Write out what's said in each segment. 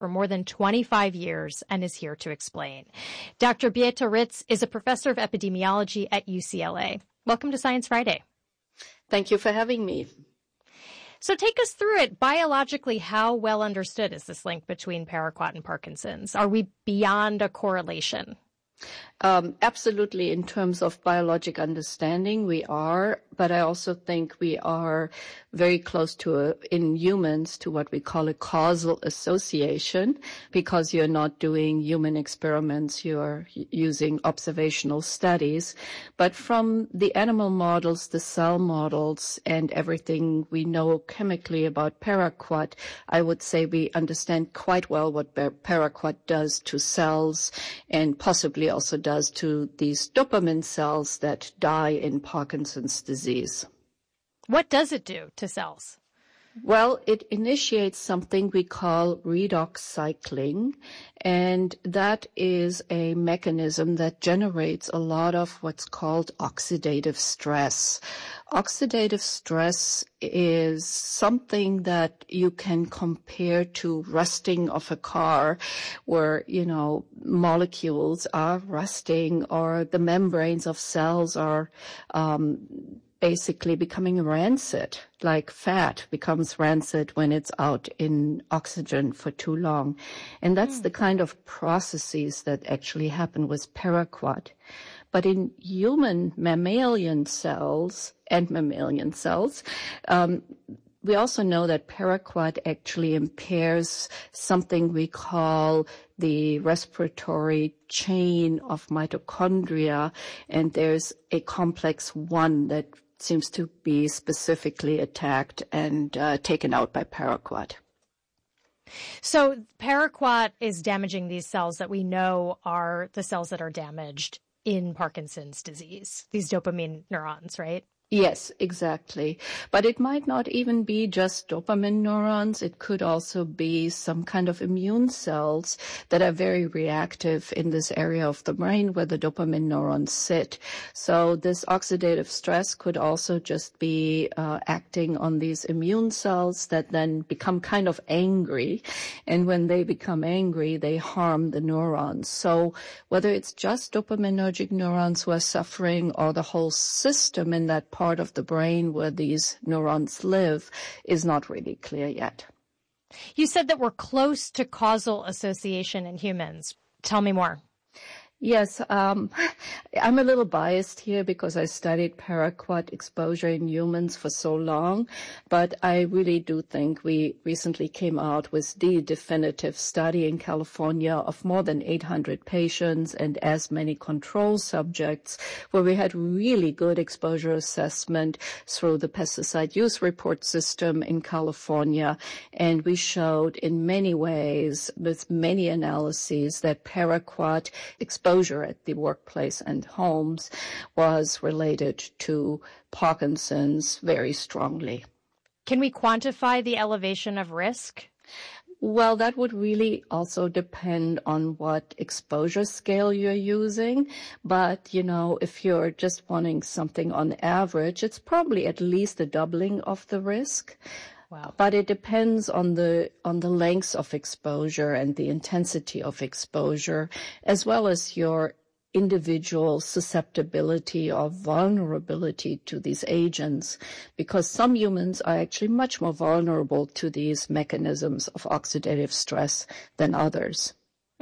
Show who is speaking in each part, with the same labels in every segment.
Speaker 1: for more than 25 years and is here to explain. Dr. Beata Ritz is a professor of epidemiology at UCLA. Welcome to Science Friday.
Speaker 2: Thank you for having me.
Speaker 1: So take us through it. Biologically, how well understood is this link between paraquat and Parkinson's? Are we beyond a correlation?
Speaker 2: Absolutely. In terms of biologic understanding, we are, but I also think we are very close to, in humans, to what we call a causal association, because you're not doing human experiments, you're using observational studies. But from the animal models, the cell models, and everything we know chemically about paraquat, I would say we understand quite well what paraquat does to cells and possibly also does to these dopamine cells that die in Parkinson's disease.
Speaker 1: What does it do to cells?
Speaker 2: Well, it initiates something we call redox cycling, and that is a mechanism that generates a lot of what's called oxidative stress. Oxidative stress is something that you can compare to rusting of a car where, molecules are rusting or the membranes of cells are basically becoming rancid, like fat becomes rancid when it's out in oxygen for too long. And that's the kind of processes that actually happen with paraquat. But in human mammalian cells, we also know that paraquat actually impairs something we call the respiratory chain of mitochondria, and there's a complex 1 that seems to be specifically attacked and taken out by paraquat.
Speaker 1: So paraquat is damaging these cells that we know are the cells that are damaged in Parkinson's disease, these dopamine neurons, right?
Speaker 2: Yes, exactly. But it might not even be just dopamine neurons. It could also be some kind of immune cells that are very reactive in this area of the brain where the dopamine neurons sit. So this oxidative stress could also just be acting on these immune cells that then become kind of angry. And when they become angry, they harm the neurons. So whether it's just dopaminergic neurons who are suffering or the whole system in that part of the brain where these neurons live is not really clear yet.
Speaker 1: You said that we're close to causal association in humans. Tell me more.
Speaker 2: Yes, I'm a little biased here because I studied paraquat exposure in humans for so long, but I really do think we recently came out with the definitive study in California of more than 800 patients and as many control subjects where we had really good exposure assessment through the pesticide use report system in California, and we showed in many ways with many analyses that paraquat exposure at the workplace and homes was related to Parkinson's very strongly.
Speaker 1: Can we quantify the elevation of risk?
Speaker 2: Well, that would really also depend on what exposure scale you're using. But, if you're just wanting something on average, it's probably at least a doubling of the risk.
Speaker 1: Wow.
Speaker 2: But it depends on the lengths of exposure and the intensity of exposure, as well as your individual susceptibility or vulnerability to these agents, because some humans are actually much more vulnerable to these mechanisms of oxidative stress than others.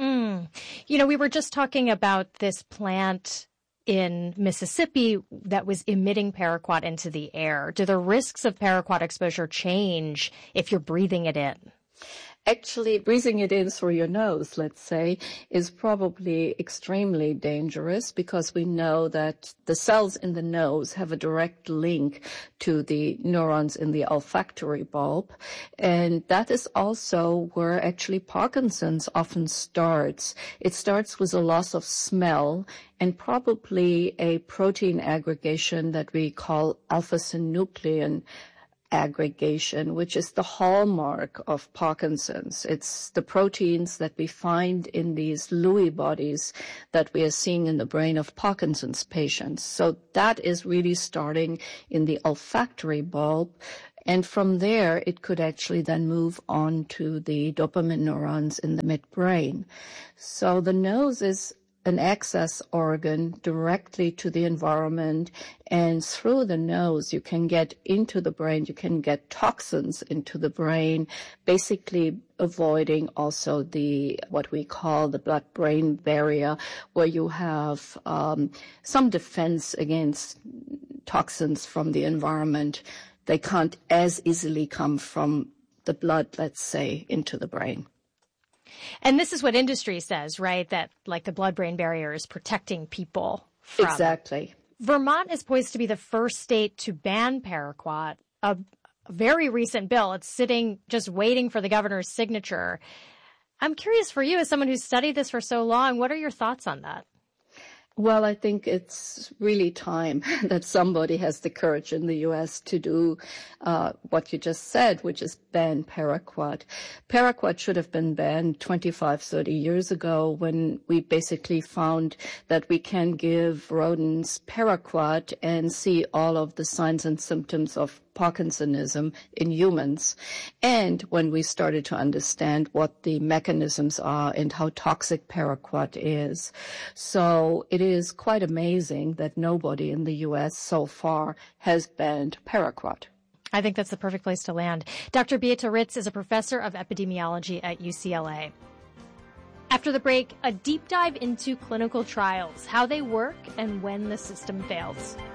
Speaker 1: We were just talking about this plant in Mississippi that was emitting paraquat into the air. Do the risks of paraquat exposure change if you're breathing it in?
Speaker 2: Actually, breathing it in through your nose, let's say, is probably extremely dangerous because we know that the cells in the nose have a direct link to the neurons in the olfactory bulb. And that is also where actually Parkinson's often starts. It starts with a loss of smell and probably a protein aggregation that we call alpha-synuclein aggregation, which is the hallmark of Parkinson's. It's the proteins that we find in these Lewy bodies that we are seeing in the brain of Parkinson's patients. So that is really starting in the olfactory bulb And from there, it could actually then move on to the dopamine neurons in the midbrain. So the nose is an access organ directly to the environment, and through the nose you can get into the brain, you can get toxins into the brain, basically avoiding also the what we call the blood-brain barrier, where you have some defense against toxins from the environment. They can't as easily come from the blood, let's say, into the brain.
Speaker 1: And this is what industry says, right? That like the blood-brain barrier is protecting people from.
Speaker 2: Exactly.
Speaker 1: Vermont is poised to be the first state to ban paraquat, a very recent bill. It's sitting just waiting for the governor's signature. I'm curious for you, as someone who's studied this for so long, what are your thoughts on that?
Speaker 2: Well, I think it's really time that somebody has the courage in the U.S. to do what you just said, which is ban paraquat. Paraquat should have been banned 25, 30 years ago when we basically found that we can give rodents paraquat and see all of the signs and symptoms of Parkinsonism in humans, and when we started to understand what the mechanisms are and how toxic paraquat is. So it is quite amazing that nobody in the U.S. so far has banned paraquat.
Speaker 1: I think that's the perfect place to land. Dr. Beate Ritz is a professor of epidemiology at UCLA. After the break, a deep dive into clinical trials, how they work and when the system fails.